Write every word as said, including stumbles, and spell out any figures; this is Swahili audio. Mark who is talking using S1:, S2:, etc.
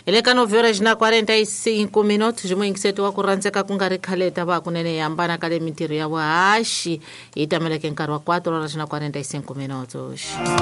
S1: Eleka nove horas na quarenta e cinco minutos jimwingisetu wa kuranzeka kungari khaleta ba kunene yambana kale mitiri ya wahashi itameleke nkarwa quatro horas na quarenta e cinco minutos.